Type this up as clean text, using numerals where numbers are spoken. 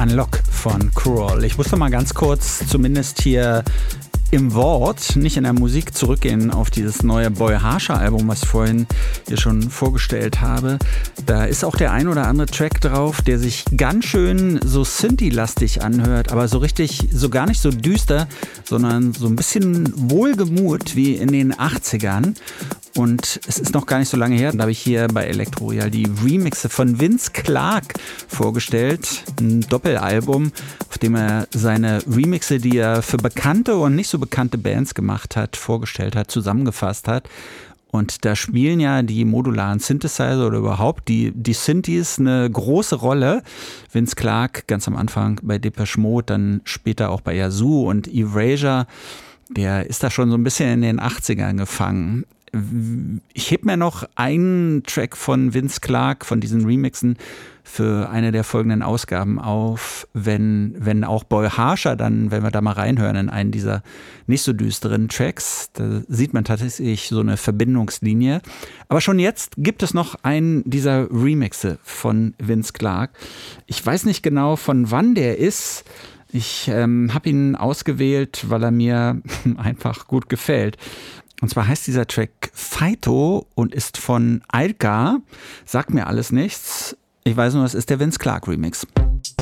Unlock von Cruel. Ich muss doch mal ganz kurz, zumindest hier im Wort, nicht in der Musik, zurückgehen auf dieses neue Boy Harsher Album, was ich vorhin hier schon vorgestellt habe. Da ist auch der ein oder andere Track drauf, der sich ganz schön so Synthie-lastig anhört, aber so richtig, so gar nicht so düster, sondern so ein bisschen wohlgemut wie in den 80ern. Und es ist noch gar nicht so lange her, da habe ich hier bei Elektroreal die Remixe von Vince Clarke vorgestellt. Ein Doppelalbum, auf dem er seine Remixe, die er für bekannte und nicht so bekannte Bands gemacht hat, vorgestellt hat, zusammengefasst hat. Und da spielen ja die modularen Synthesizer oder überhaupt die Synthes eine große Rolle. Vince Clarke ganz am Anfang bei Depeche Mode, dann später auch bei Yazoo und Erasure, der ist da schon so ein bisschen in den 80ern gefangen. Ich heb mir noch einen Track von Vince Clarke, von diesen Remixen, für eine der folgenden Ausgaben auf, wenn auch Boy Harsher dann, wenn wir da mal reinhören in einen dieser nicht so düsteren Tracks, da sieht man tatsächlich so eine Verbindungslinie. Aber schon jetzt gibt es noch einen dieser Remixe von Vince Clarke. Ich weiß nicht genau, von wann der ist. Ich habe ihn ausgewählt, weil er mir einfach gut gefällt. Und zwar heißt dieser Track Fighto und ist von Alka. Sagt mir alles nichts. Ich weiß nur, es ist der Vince Clarke Remix.